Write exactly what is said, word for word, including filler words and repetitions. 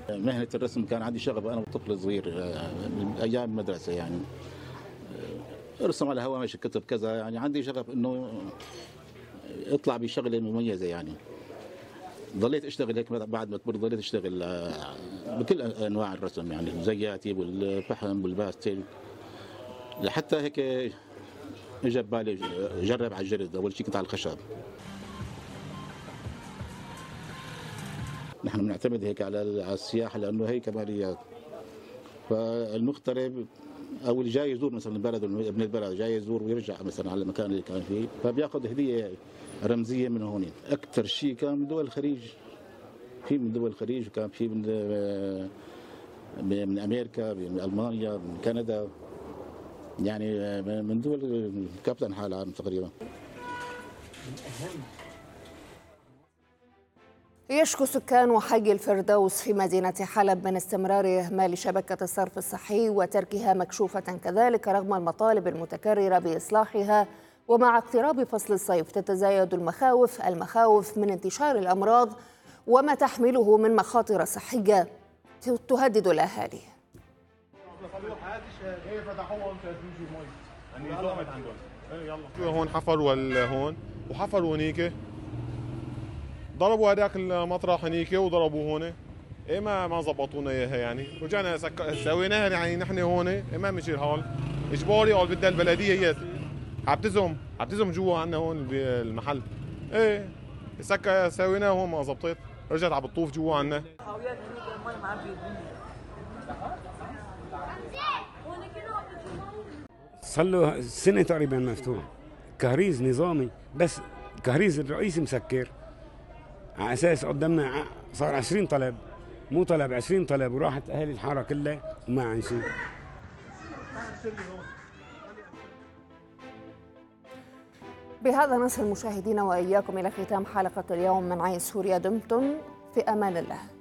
مهنة الرسم كان عندي شغف أنا وطفل صغير من أيام المدرسة يعني، ارسم على هوامش الكتب كذا، يعني عندي شغف إنه اطلع بشغلة مميزة يعني. ضليت اشتغل هيك بعد ما كبرت، ضليت اشتغل بكل انواع الرسم يعني الزياتي والفحم والباستيل، لحتى هيك اجى ببالي جرب على الجلد. اول شيء كنت على الخشب. نحن بنعتمد هيك على السياحه لانه هي كماليات، فالمغترب او اللي جاي يزور مثلا البلد، ابن البلد جاي يزور ويرجع مثلا على المكان اللي كان فيه، فبياخذ هديه رمزيه من هون. اكثر شيء كان من دول الخليج، في من دول الخليج، وكان في من من امريكا، من المانيا، من كندا، يعني من دول كافه انحاء العالم تقريبا. يشكو سكان حي الفردوس في مدينة حلب من استمرار إهمال شبكة الصرف الصحي وتركها مكشوفة كذلك رغم المطالب المتكررة بإصلاحها. ومع اقتراب فصل الصيف تتزايد المخاوف المخاوف من انتشار الأمراض وما تحمله من مخاطر صحية تهدد الأهالي. هون حفروا هون وحفروا هنيك، ضربوا هذاك المطرح هنيك وضربوا هون. ايه ما ما زبطونا اياها يعني، رجعنا سك... سويناها يعني نحن هون. إيه ما مشي الحال، اجباري قال بدها البلديه هي عبتزهم عبتزهم جوا عنا هون بالمحل. ايه سك سويناها هون ما زبطت، رجعت عم بتطوف جوا عنا. صار له سنه تقريبا مفتوح، كهريز نظامي، بس الكهريز الرئيسي مسكر على اساس قدامنا صار عشرين طلب، مو طلب عشرين طلب، وراحت اهالي الحاره كلها وما عن شيء. بهذا نصل مشاهدينا واياكم الى ختام حلقه اليوم من عين سوريا. دمتم في امان الله.